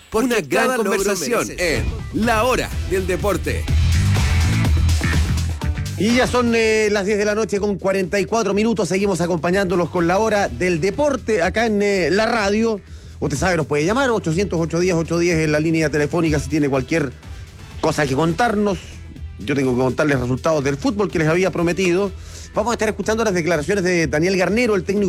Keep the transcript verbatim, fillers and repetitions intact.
Una gran conversación en La Hora del Deporte. Y ya son eh, las diez de la noche con cuarenta y cuatro minutos. Seguimos acompañándolos con La Hora del Deporte acá en eh, la radio. Usted sabe, nos puede llamar ochocientos, ochocientos diez, ochocientos diez en la línea telefónica si tiene cualquier cosa que contarnos. Yo tengo que contarles resultados del fútbol que les había prometido. Vamos a estar escuchando las declaraciones de Daniel Garnero, el técnico